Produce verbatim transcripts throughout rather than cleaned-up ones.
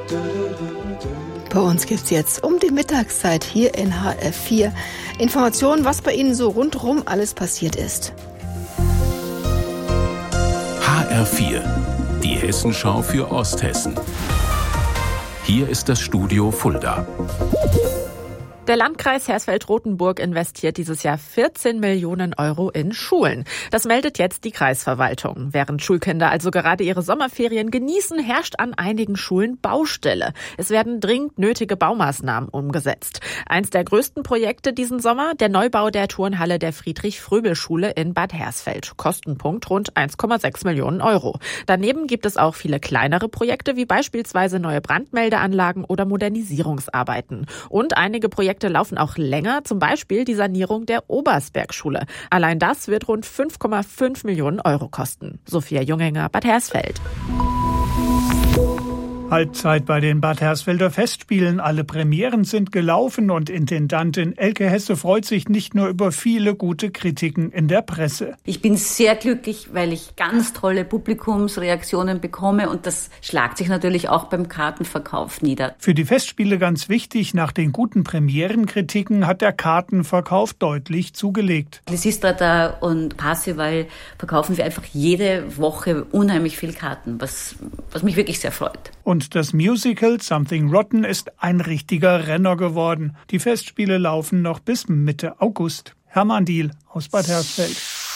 Bei uns gibt es jetzt um die Mittagszeit hier in H R vier Informationen, was bei Ihnen so rundherum alles passiert ist. H R vier, die Hessenschau für Osthessen. Hier ist das Studio Fulda. Der Landkreis Hersfeld-Rotenburg investiert dieses Jahr vierzehn Millionen Euro in Schulen. Das meldet jetzt die Kreisverwaltung. Während Schulkinder also gerade ihre Sommerferien genießen, herrscht an einigen Schulen Baustelle. Es werden dringend nötige Baumaßnahmen umgesetzt. Eins der größten Projekte diesen Sommer, der Neubau der Turnhalle der Friedrich-Fröbel-Schule in Bad Hersfeld. Kostenpunkt rund eins Komma sechs Millionen Euro. Daneben gibt es auch viele kleinere Projekte, wie beispielsweise neue Brandmeldeanlagen oder Modernisierungsarbeiten. Und einige Projekte laufen auch länger, zum Beispiel die Sanierung der Obersbergschule. Allein das wird rund fünf Komma fünf Millionen Euro kosten. Sophia Junginger, Bad Hersfeld. Halbzeit bei den Bad Hersfelder Festspielen. Alle Premieren sind gelaufen und Intendantin Elke Hesse freut sich nicht nur über viele gute Kritiken in der Presse. Ich bin sehr glücklich, weil ich ganz tolle Publikumsreaktionen bekomme und das schlagt sich natürlich auch beim Kartenverkauf nieder. Für die Festspiele ganz wichtig, nach den guten Premierenkritiken hat der Kartenverkauf deutlich zugelegt. Lysistrata und Parsival verkaufen wir einfach jede Woche unheimlich viel Karten, was, was mich wirklich sehr freut. Und das Musical Something Rotten ist ein richtiger Renner geworden. Die Festspiele laufen noch bis Mitte August. Hermann Diehl aus Bad Hersfeld.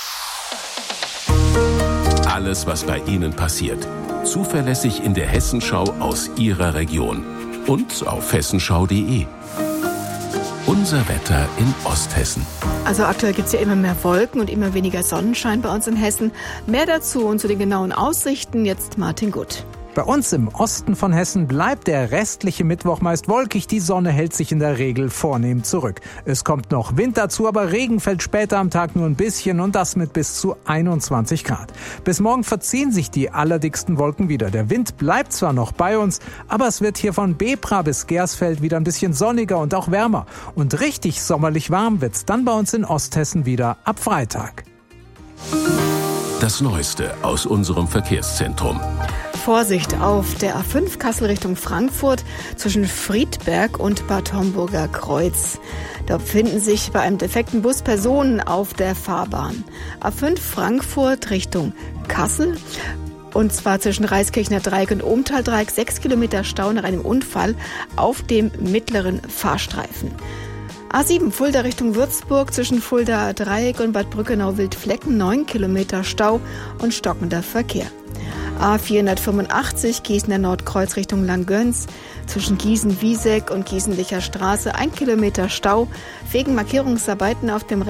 Alles, was bei Ihnen passiert. Zuverlässig in der Hessenschau aus Ihrer Region. Und auf hessenschau punkt de. Unser Wetter in Osthessen. Also aktuell gibt es ja immer mehr Wolken und immer weniger Sonnenschein bei uns in Hessen. Mehr dazu und zu den genauen Aussichten jetzt Martin Gutt. Bei uns im Osten von Hessen bleibt der restliche Mittwoch meist wolkig. Die Sonne hält sich in der Regel vornehm zurück. Es kommt noch Wind dazu, aber Regen fällt später am Tag nur ein bisschen und das mit bis zu einundzwanzig Grad. Bis morgen verziehen sich die allerdicksten Wolken wieder. Der Wind bleibt zwar noch bei uns, aber es wird hier von Bebra bis Gersfeld wieder ein bisschen sonniger und auch wärmer. Und richtig sommerlich warm wird's dann bei uns in Osthessen wieder ab Freitag. Das Neueste aus unserem Verkehrszentrum. Vorsicht auf der A fünf Kassel Richtung Frankfurt zwischen Friedberg und Bad Homburger Kreuz. Da befinden sich bei einem defekten Bus Personen auf der Fahrbahn. A fünf Frankfurt Richtung Kassel. Und zwar zwischen Reiskirchner Dreieck und Ohmtal-Dreieck. Sechs Kilometer Stau nach einem Unfall auf dem mittleren Fahrstreifen. A sieben Fulda Richtung Würzburg zwischen Fulda Dreieck und Bad Brückenau-Wildflecken. Neun Kilometer Stau und stockender Verkehr. A vierhundertfünfundachtzig Gießener Nordkreuz Richtung Langgöns zwischen Gießen-Wieseck und Gießenlicher Straße. Ein Kilometer Stau wegen Markierungsarbeiten auf dem